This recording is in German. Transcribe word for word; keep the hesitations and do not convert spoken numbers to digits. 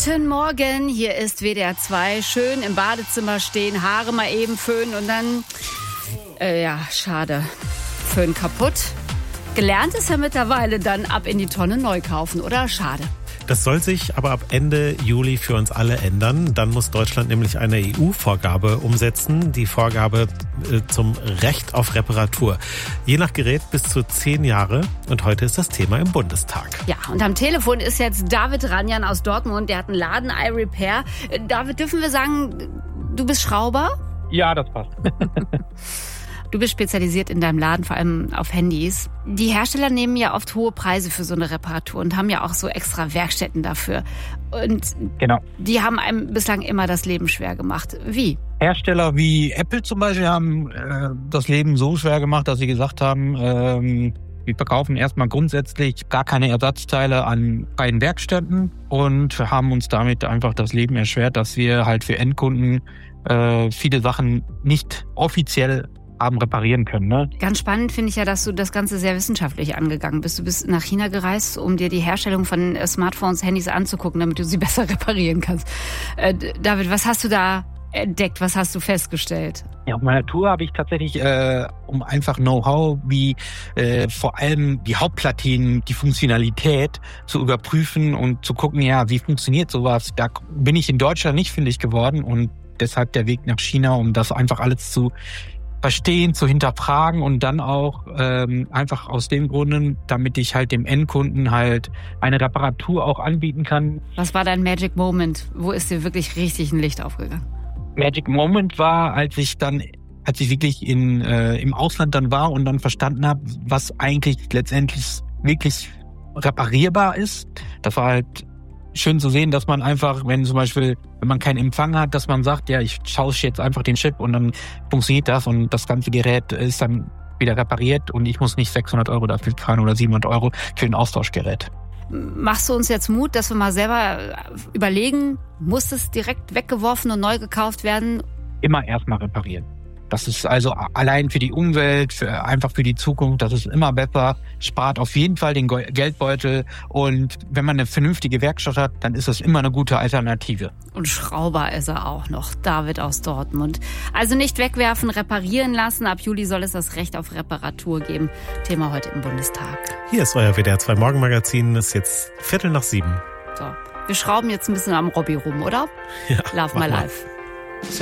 Guten Morgen, hier ist W D R zwei. Schön im Badezimmer stehen, Haare mal eben föhnen und dann, äh, ja, schade, Föhn kaputt. Gelernt ist ja mittlerweile dann ab in die Tonne neu kaufen, oder? Schade. Das soll sich aber ab Ende Juli für uns alle ändern. Dann muss Deutschland nämlich eine E U-Vorgabe umsetzen, die Vorgabe äh, zum Recht auf Reparatur. Je nach Gerät bis zu zehn Jahre. Und heute ist das Thema im Bundestag. Ja, und am Telefon ist jetzt David Ranjan aus Dortmund. Der hat einen Laden, iRepair. Äh, David, dürfen wir sagen, du bist Schrauber? Ja, das passt. Du bist spezialisiert in deinem Laden, vor allem auf Handys. Die Hersteller nehmen ja oft hohe Preise für so eine Reparatur und haben ja auch so extra Werkstätten dafür. Und genau. Die haben einem bislang immer das Leben schwer gemacht. Wie? Hersteller wie Apple zum Beispiel haben äh, das Leben so schwer gemacht, dass sie gesagt haben, ähm, wir verkaufen erstmal grundsätzlich gar keine Ersatzteile an freien Werkstätten und haben uns damit einfach das Leben erschwert, dass wir halt für Endkunden äh, viele Sachen nicht offiziell haben reparieren können. Ne? Ganz spannend finde ich ja, dass du das Ganze sehr wissenschaftlich angegangen bist. Du bist nach China gereist, um dir die Herstellung von Smartphones, Handys anzugucken, damit du sie besser reparieren kannst. Äh, David, was hast du da entdeckt? Was hast du festgestellt? Ja, auf meiner Tour habe ich tatsächlich, äh, um einfach Know-how wie äh, vor allem die Hauptplatinen, die Funktionalität zu überprüfen und zu gucken, ja, wie funktioniert sowas. Da bin ich in Deutschland nicht fündig geworden und deshalb der Weg nach China, um das einfach alles zu verstehen, zu hinterfragen und dann auch ähm, einfach aus dem Grunde, damit ich halt dem Endkunden halt eine Reparatur auch anbieten kann. Was war dein Magic Moment? Wo ist dir wirklich richtig ein Licht aufgegangen? Magic Moment war, als ich dann, als ich wirklich in äh, im Ausland dann war und dann verstanden habe, was eigentlich letztendlich wirklich reparierbar ist. Das war halt schön zu sehen, dass man einfach, wenn zum Beispiel, wenn man keinen Empfang hat, dass man sagt, ja, ich tausche jetzt einfach den Chip und dann funktioniert das und das ganze Gerät ist dann wieder repariert und ich muss nicht sechshundert Euro dafür zahlen oder siebenhundert Euro für ein Austauschgerät. Machst du uns jetzt Mut, dass wir mal selber überlegen, muss es direkt weggeworfen und neu gekauft werden? Immer erstmal reparieren. Das ist also allein für die Umwelt, für, einfach für die Zukunft, das ist immer besser, spart auf jeden Fall den Geldbeutel und wenn man eine vernünftige Werkstatt hat, dann ist das immer eine gute Alternative. Und Schrauber ist er auch noch, David aus Dortmund. Also nicht wegwerfen, reparieren lassen. Ab Juli soll es das Recht auf Reparatur geben. Thema heute im Bundestag. Hier ist euer W D R zwei Morgenmagazin, ist jetzt Viertel nach sieben. So, wir schrauben jetzt ein bisschen am Robby rum, oder? Ja, Love my mal. life.